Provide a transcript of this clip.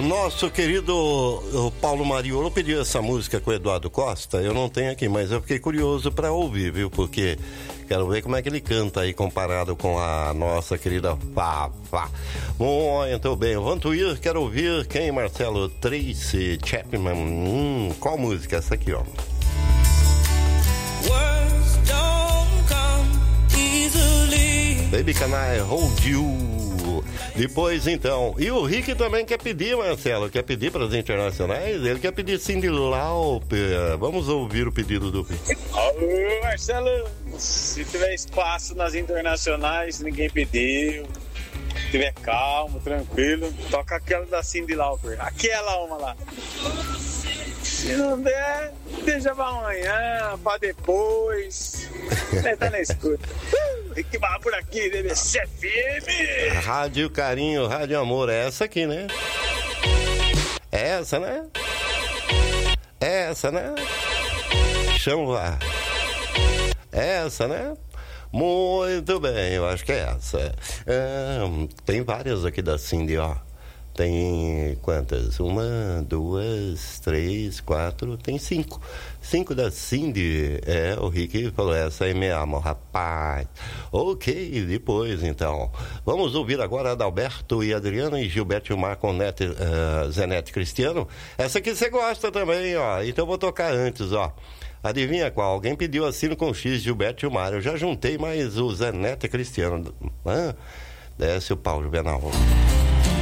nosso querido o Paulo Mariolo pediu essa música com o Eduardo Costa. Eu não tenho aqui, mas eu fiquei curioso para ouvir, viu? Porque quero ver como é que ele canta aí comparado com a nossa querida Fafá. Muito bem, Vantuir, quero ouvir quem, Marcelo? Tracy Chapman. Qual música? Essa aqui, ó. Words don't come easily. Baby, can I hold you? Depois, então, e o Rick também quer pedir, Marcelo, quer pedir para os internacionais, ele quer pedir Cyndi Lauper. Vamos ouvir o pedido do Rick. Alô, Marcelo, se tiver espaço nas internacionais, ninguém pediu, se tiver calmo, tranquilo, toca aquela da Cyndi Lauper, aquela uma lá. Se não der, deixa pra amanhã, pra depois. Tá na escuta. Rick Barra por aqui, BBC FM. Rádio Carinho, Rádio Amor, é essa aqui, né? É essa, né? É essa, né? Chama lá. É essa, né? Muito bem, eu acho que é essa. Tem várias aqui da Cyndi, ó. Tem quantas? 1, 2, 3, 4, tem 5. 5 da Cyndi. O Rick falou, essa aí me ama, rapaz. Ok, depois então. Vamos ouvir agora Adalberto e Adriana e Gilberto Gilmar com Zenete Cristiano. Essa aqui você gosta também, ó. Então vou tocar antes, ó. Adivinha qual? Alguém pediu Assino com X, Gilberto Gilmar. Eu já juntei mais o Zenete Cristiano. Desce o pau, Juvenal.